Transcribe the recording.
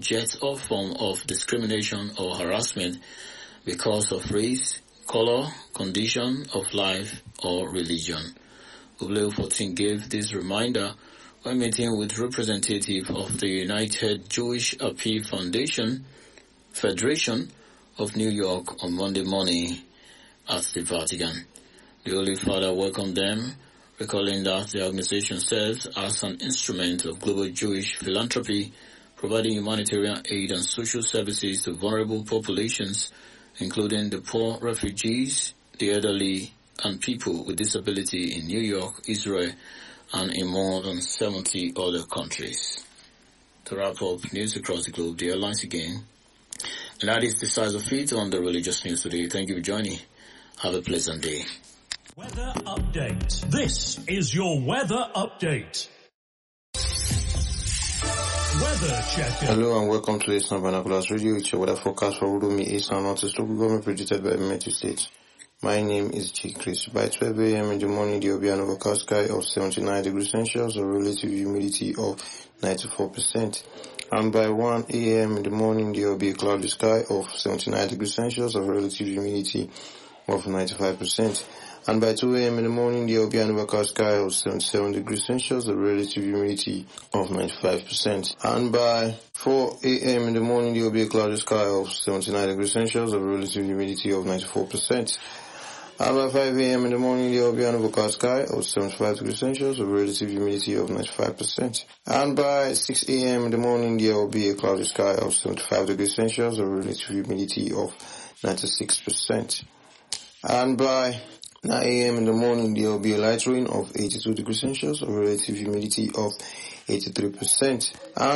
reject all form of discrimination or harassment because of race, color, condition of life, or religion. Leo 14 gave this reminder when meeting with representatives of the United Jewish Appeal Federation of New York on Monday morning at the Vatican. The Holy Father welcomed them, recalling that the organization serves as an instrument of global Jewish philanthropy, providing humanitarian aid and social services to vulnerable populations, including the poor, refugees, the elderly, and people with disability in New York, Israel, and in more than 70 other countries. To wrap up news across the globe, the headlines again. And that is the size of it on the religious news today. Thank you for joining. Have a pleasant day. Weather update. This is your weather update. Weather checker. Hello and welcome to Eastern Binoculars Radio. It's your weather forecast for Urumi, East and Northeast local government predicted by Emirate State. My name is G. Chris. By 12 a.m. in the morning, there will be an overcast sky of 79 degrees Celsius or relative humidity of 94%. And by 1 a.m. in the morning, there will be a cloudy sky of 79 degrees Celsius or relative humidity of 95%. And by 2 a.m. in the morning, there will be an overcast sky of 77 degrees Celsius, a relative humidity of 95%. And by 4 a.m. in the morning, there will be a cloudy sky of 79 degrees Celsius, a relative humidity of 94%. And by 5 a.m. in the morning, there will be an overcast sky of 75 degrees Celsius, a relative humidity of 95%. And by 6 a.m. in the morning, there will be a cloudy sky of 75 degrees Celsius, a relative humidity of 96%. And by 9 a.m. in the morning, there will be a light rain of 82 degrees Celsius, a relative humidity of 83%. And